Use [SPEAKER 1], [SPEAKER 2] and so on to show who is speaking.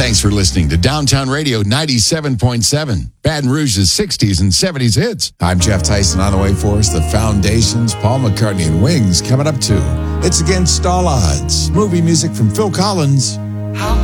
[SPEAKER 1] Thanks for listening to Downtown Radio 97.7, Baton Rouge's 60s and 70s hits.
[SPEAKER 2] I'm Jeff Tyson. On the way for us, The Foundations, Paul McCartney and Wings coming up too. It's Against All Odds. Movie music from Phil Collins.
[SPEAKER 3] How